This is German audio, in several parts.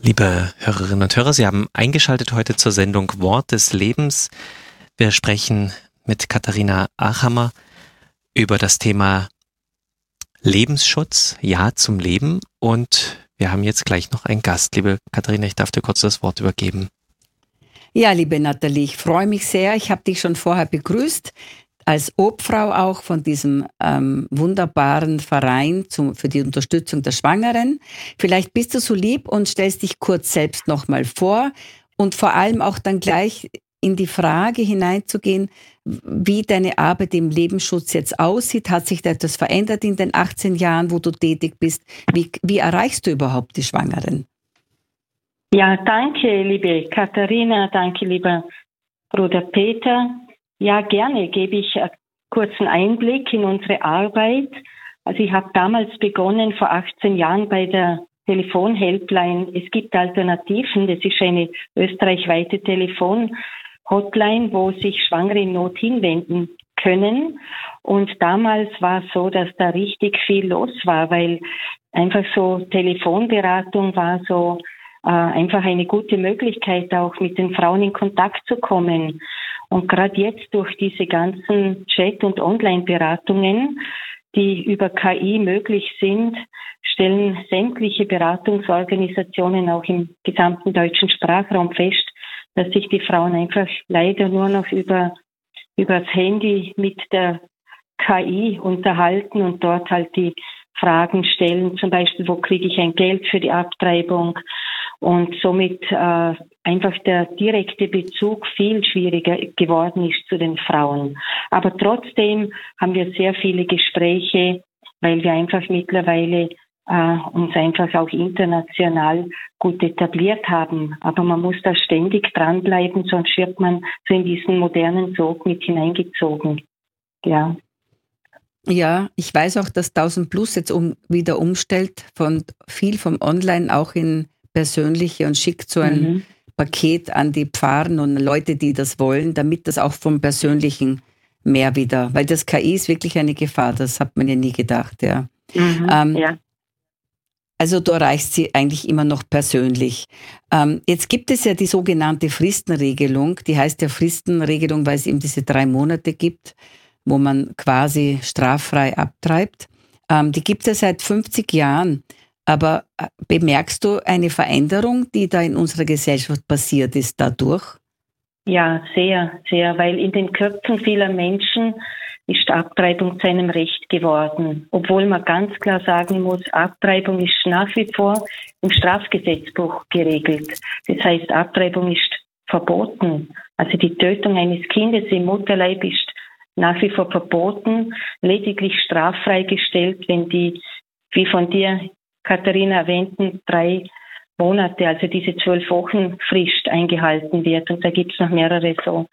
Liebe Hörerinnen und Hörer, Sie haben eingeschaltet heute zur Sendung Wort des Lebens. Wir sprechen mit Katharina Achammer über das Thema Lebensschutz, Ja zum Leben. Und wir haben jetzt gleich noch einen Gast. Liebe Katharina, ich darf dir kurz das Wort übergeben. Ja, liebe Nathalie, ich freue mich sehr. Ich habe dich schon vorher begrüßt, als Obfrau auch von diesem wunderbaren Verein für die Unterstützung der Schwangeren. Vielleicht bist du so lieb und stellst dich kurz selbst nochmal vor und vor allem auch dann gleich in die Frage hineinzugehen, wie deine Arbeit im Lebensschutz jetzt aussieht. Hat sich da etwas verändert in den 18 Jahren, wo du tätig bist? Wie erreichst du überhaupt die Schwangeren? Ja, danke, liebe Katharina, danke, lieber Bruder Peter. Ja, gerne gebe ich einen kurzen Einblick in unsere Arbeit. Also ich habe damals begonnen, vor 18 Jahren bei der Telefonhelpline. Es gibt Alternativen, das ist eine österreichweite Telefonhotline, wo sich Schwangere in Not hinwenden können. Und damals war es so, dass da richtig viel los war, weil einfach so Telefonberatung war so einfach eine gute Möglichkeit, auch mit den Frauen in Kontakt zu kommen. Und gerade jetzt durch diese ganzen Chat- und Online-Beratungen, die über KI möglich sind, stellen sämtliche Beratungsorganisationen auch im gesamten deutschen Sprachraum fest, dass sich die Frauen einfach leider nur noch übers Handy mit der KI unterhalten und dort halt die Fragen stellen, zum Beispiel, wo kriege ich ein Geld für die Abtreibung? Und somit einfach der direkte Bezug viel schwieriger geworden ist zu den Frauen. Aber trotzdem haben wir sehr viele Gespräche, weil wir einfach mittlerweile uns einfach auch international gut etabliert haben. Aber man muss da ständig dranbleiben, sonst wird man so in diesen modernen Sog mit hineingezogen. Ja. Ja, ich weiß auch, dass 1000 Plus jetzt wieder umstellt, von viel vom Online auch in persönliche und schickt so ein Paket an die Pfarren und Leute, die das wollen, damit das auch vom Persönlichen mehr wieder, weil das KI ist wirklich eine Gefahr, das hat man ja nie gedacht, ja. Ja. Also du erreichst sie eigentlich immer noch persönlich. Jetzt gibt es ja die sogenannte Fristenregelung, die heißt ja Fristenregelung, weil es eben diese 3 Monate gibt, wo man quasi straffrei abtreibt. Die gibt es ja seit 50 Jahren. Aber bemerkst du eine Veränderung, die da in unserer Gesellschaft passiert ist dadurch? Ja, sehr, sehr, weil in den Köpfen vieler Menschen ist Abtreibung zu einem Recht geworden. Obwohl man ganz klar sagen muss, Abtreibung ist nach wie vor im Strafgesetzbuch geregelt. Das heißt, Abtreibung ist verboten. Also die Tötung eines Kindes im Mutterleib ist nach wie vor verboten, lediglich straffrei gestellt, wenn die, wie von dir, Katharina, erwähnten 3 Monate, also diese 12 Wochen Frist eingehalten wird. Und da gibt es noch mehrere so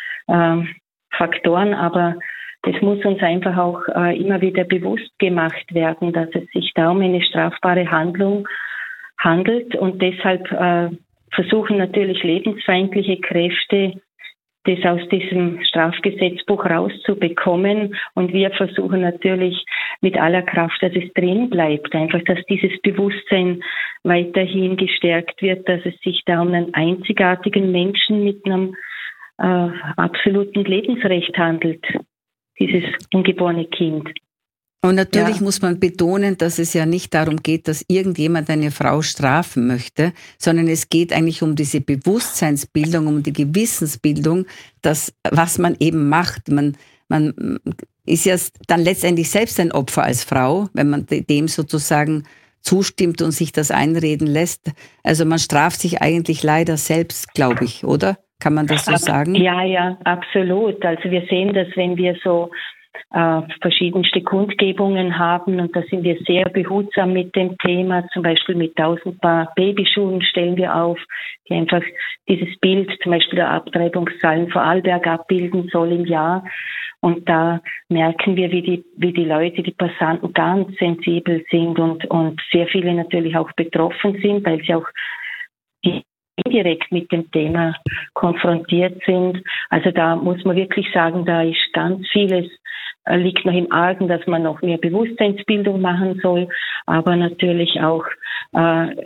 Faktoren, aber das muss uns einfach auch immer wieder bewusst gemacht werden, dass es sich da um eine strafbare Handlung handelt. Und deshalb versuchen natürlich lebensfeindliche Kräfte, das aus diesem Strafgesetzbuch rauszubekommen. Und wir versuchen natürlich mit aller Kraft, dass es drin bleibt. Einfach, dass dieses Bewusstsein weiterhin gestärkt wird, dass es sich da um einen einzigartigen Menschen mit einem absoluten Lebensrecht handelt. Dieses ungeborene Kind. Und natürlich muss man betonen, dass es ja nicht darum geht, dass irgendjemand eine Frau strafen möchte, sondern es geht eigentlich um diese Bewusstseinsbildung, um die Gewissensbildung, dass, was man eben macht. Man ist ja dann letztendlich selbst ein Opfer als Frau, wenn man dem sozusagen zustimmt und sich das einreden lässt. Also man straft sich eigentlich leider selbst, glaube ich, oder? Kann man das so sagen? Ja, absolut. Also wir sehen das, wenn wir so verschiedenste Kundgebungen haben, und da sind wir sehr behutsam mit dem Thema. Zum Beispiel mit 1000 Paar Babyschuhen stellen wir auf, die einfach dieses Bild zum Beispiel der Abtreibungszahlen Vorarlberg abbilden soll im Jahr. Und da merken wir, wie die Leute, die Passanten ganz sensibel sind und sehr viele natürlich auch betroffen sind, weil sie auch indirekt mit dem Thema konfrontiert sind. Also da muss man wirklich sagen, da ist ganz vieles, liegt noch im Argen, dass man noch mehr Bewusstseinsbildung machen soll, aber natürlich auch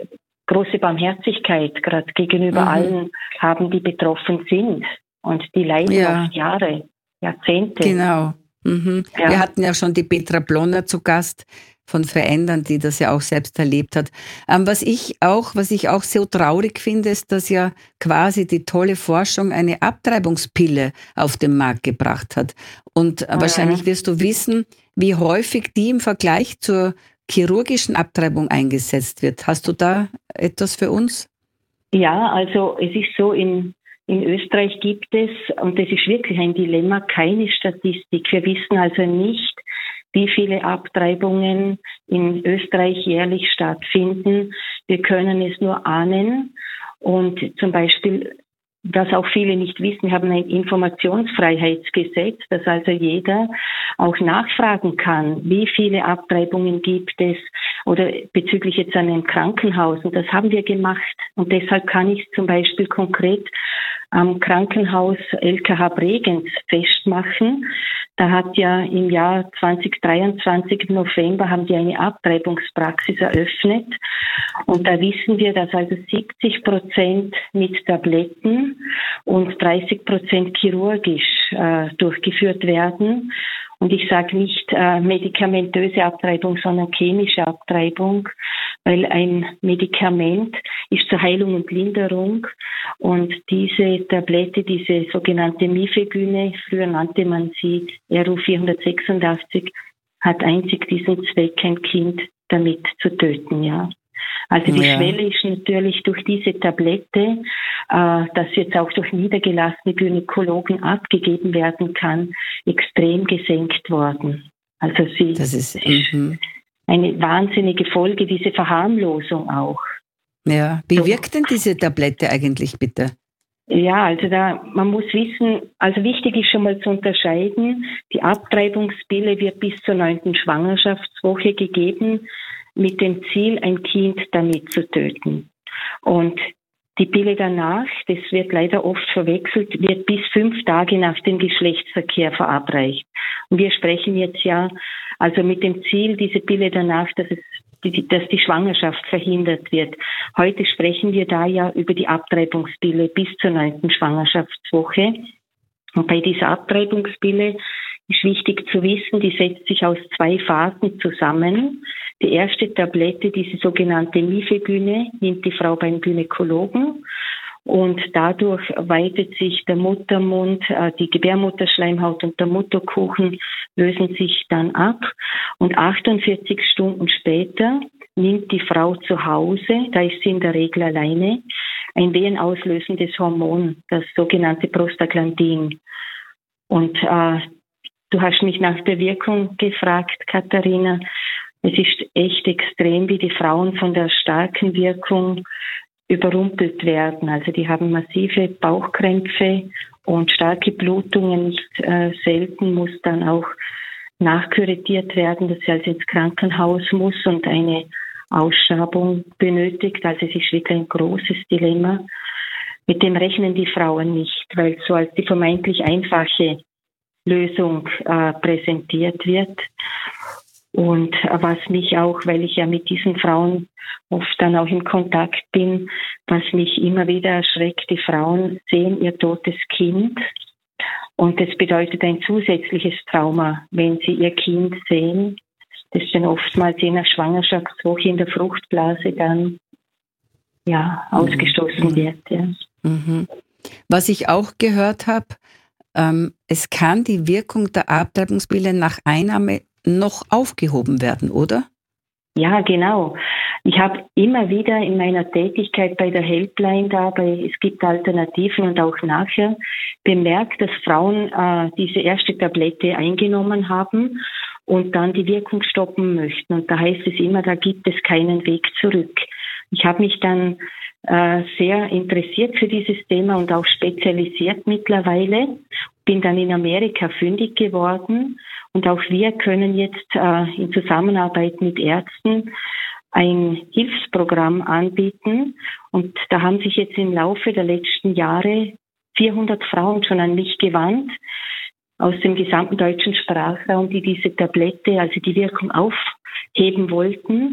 große Barmherzigkeit gerade gegenüber allen haben, die betroffen sind. Und die leiden oft Jahre, Jahrzehnte. Genau. Ja. Wir hatten ja schon die Petra Blonner zu Gast von Verändern, die das ja auch selbst erlebt hat. Was ich auch so traurig finde, ist, dass ja quasi die tolle Forschung eine Abtreibungspille auf den Markt gebracht hat. Und wahrscheinlich wirst du wissen, wie häufig die im Vergleich zur chirurgischen Abtreibung eingesetzt wird. Hast du da etwas für uns? Ja, also es ist so, in Österreich gibt es, und das ist wirklich ein Dilemma, keine Statistik. Wir wissen also nicht, wie viele Abtreibungen in Österreich jährlich stattfinden. Wir können es nur ahnen. Und zum Beispiel, was auch viele nicht wissen, wir haben ein Informationsfreiheitsgesetz, dass also jeder auch nachfragen kann, wie viele Abtreibungen gibt es oder bezüglich jetzt an einem Krankenhaus. Und das haben wir gemacht. Und deshalb kann ich zum Beispiel konkret am Krankenhaus LKH Bregenz festmachen. Da hat ja im Jahr 2023 im November haben die eine Abtreibungspraxis eröffnet. Und da wissen wir, dass also 70% mit Tabletten und 30% chirurgisch durchgeführt werden. Und ich sage nicht medikamentöse Abtreibung, sondern chemische Abtreibung, weil ein Medikament ist zur Heilung und Linderung. Und diese Tablette, diese sogenannte Mifegyne, früher nannte man sie RU 486, hat einzig diesen Zweck, ein Kind damit zu töten, ja. Also die Schwelle ist natürlich durch diese Tablette, das jetzt auch durch niedergelassene Gynäkologen abgegeben werden kann, extrem gesenkt worden. Also das ist eine wahnsinnige Folge, diese Verharmlosung auch. Ja, wie wirkt denn diese Tablette eigentlich bitte? Ja, also man muss wissen, also wichtig ist schon mal zu unterscheiden, die Abtreibungspille wird bis zur 9. Schwangerschaftswoche gegeben, mit dem Ziel, ein Kind damit zu töten. Und die Pille danach, das wird leider oft verwechselt, wird bis 5 Tage nach dem Geschlechtsverkehr verabreicht. Und wir sprechen jetzt ja also mit dem Ziel, diese Pille danach, dass die Schwangerschaft verhindert wird. Heute sprechen wir da ja über die Abtreibungspille bis zur 9. Schwangerschaftswoche. Und bei dieser Abtreibungspille ist wichtig zu wissen, die setzt sich aus 2 Phasen zusammen. Die erste Tablette, diese sogenannte Mifegyne, nimmt die Frau beim Gynäkologen und dadurch weitet sich der Muttermund, die Gebärmutterschleimhaut und der Mutterkuchen lösen sich dann ab und 48 Stunden später nimmt die Frau zu Hause, da ist sie in der Regel alleine, ein wehenauslösendes Hormon, das sogenannte Prostaglandin. Und du hast mich nach der Wirkung gefragt, Katharina. Es ist echt extrem, wie die Frauen von der starken Wirkung überrumpelt werden. Also die haben massive Bauchkrämpfe und starke Blutungen. Nicht selten muss dann auch nachkuratiert werden, dass sie also ins Krankenhaus muss und eine Ausschabung benötigt. Also es ist wirklich ein großes Dilemma. Mit dem rechnen die Frauen nicht, weil so als die vermeintlich einfache Lösung präsentiert wird. Und was mich auch, weil ich ja mit diesen Frauen oft dann auch in Kontakt bin, was mich immer wieder erschreckt, die Frauen sehen ihr totes Kind und das bedeutet ein zusätzliches Trauma, wenn sie ihr Kind sehen, das dann oftmals je nach Schwangerschaftswoche in der Fruchtblase dann ausgestoßen wird. Ja. Was ich auch gehört habe, es kann die Wirkung der Abtreibungspille nach Einnahme noch aufgehoben werden, oder? Ja, genau. Ich habe immer wieder in meiner Tätigkeit bei der Helpline es gibt Alternativen und auch nachher bemerkt, dass Frauen diese erste Tablette eingenommen haben und dann die Wirkung stoppen möchten. Und da heißt es immer, da gibt es keinen Weg zurück. Ich habe mich dann sehr interessiert für dieses Thema und auch spezialisiert mittlerweile. Bin dann in Amerika fündig geworden und auch wir können jetzt in Zusammenarbeit mit Ärzten ein Hilfsprogramm anbieten und da haben sich jetzt im Laufe der letzten Jahre 400 Frauen schon an mich gewandt aus dem gesamten deutschen Sprachraum, die diese Tablette, also die Wirkung aufheben wollten.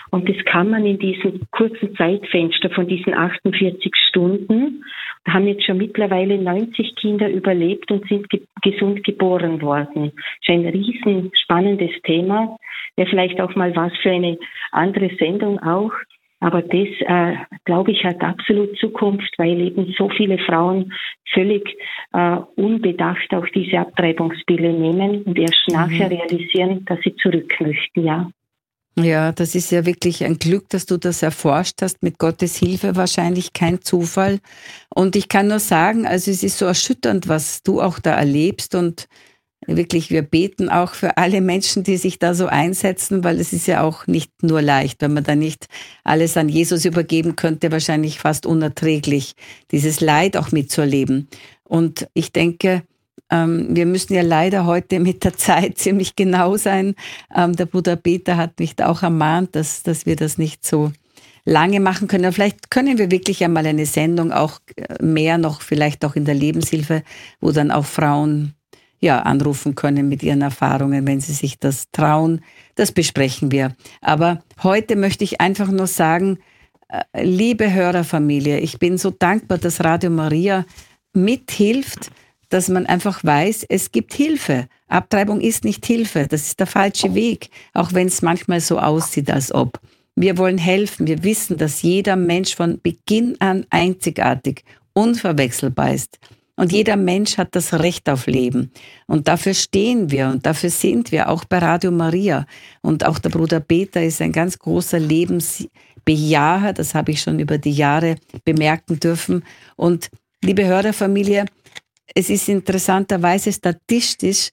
Und das kann man in diesem kurzen Zeitfenster von diesen 48 Stunden, da haben jetzt schon mittlerweile 90 Kinder überlebt und sind gesund geboren worden. Das ist ein riesen spannendes Thema. Wäre vielleicht auch mal was für eine andere Sendung auch. Aber das, glaube ich, hat absolut Zukunft, weil eben so viele Frauen völlig unbedacht auch diese Abtreibungspille nehmen und erst nachher realisieren, dass sie zurück möchten, ja. Ja, das ist ja wirklich ein Glück, dass du das erforscht hast, mit Gottes Hilfe wahrscheinlich kein Zufall. Und ich kann nur sagen, also es ist so erschütternd, was du auch da erlebst und wirklich, wir beten auch für alle Menschen, die sich da so einsetzen, weil es ist ja auch nicht nur leicht, wenn man da nicht alles an Jesus übergeben könnte, wahrscheinlich fast unerträglich, dieses Leid auch mitzuerleben. Und ich denke, wir müssen ja leider heute mit der Zeit ziemlich genau sein. Der Bruder Peter hat mich da auch ermahnt, dass wir das nicht so lange machen können. Aber vielleicht können wir wirklich einmal eine Sendung auch mehr noch, vielleicht auch in der Lebenshilfe, wo dann auch Frauen anrufen können mit ihren Erfahrungen, wenn sie sich das trauen. Das besprechen wir. Aber heute möchte ich einfach nur sagen, liebe Hörerfamilie, ich bin so dankbar, dass Radio Maria mithilft, dass man einfach weiß, es gibt Hilfe. Abtreibung ist nicht Hilfe. Das ist der falsche Weg, auch wenn es manchmal so aussieht, als ob. Wir wollen helfen. Wir wissen, dass jeder Mensch von Beginn an einzigartig, unverwechselbar ist. Und jeder Mensch hat das Recht auf Leben. Und dafür stehen wir und dafür sind wir auch bei Radio Maria. Und auch der Bruder Peter ist ein ganz großer Lebensbejaher. Das habe ich schon über die Jahre bemerken dürfen. Und liebe Hörerfamilie, es ist interessanterweise statistisch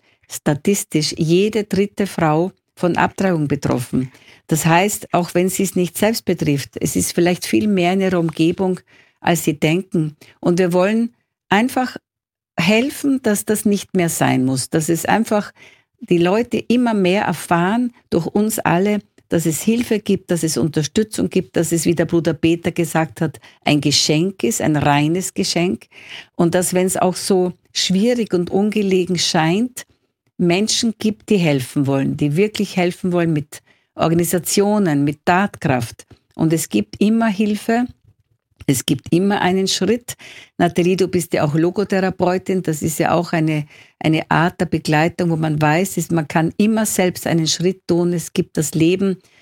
jede dritte Frau von Abtreibung betroffen. Das heißt, auch wenn sie es nicht selbst betrifft, es ist vielleicht viel mehr in ihrer Umgebung, als sie denken. Und wir wollen einfach helfen, dass das nicht mehr sein muss, dass es einfach die Leute immer mehr erfahren, durch uns alle, dass es Hilfe gibt, dass es Unterstützung gibt, dass es, wie der Bruder Peter gesagt hat, ein Geschenk ist, ein reines Geschenk und dass, wenn es auch so schwierig und ungelegen scheint, Menschen gibt, die helfen wollen, die wirklich helfen wollen mit Organisationen, mit Tatkraft. Und es gibt immer Hilfe. Es gibt immer einen Schritt. Nathalie, du bist ja auch Logotherapeutin. Das ist ja auch eine Art der Begleitung, wo man weiß, man kann immer selbst einen Schritt tun. Es gibt das Leben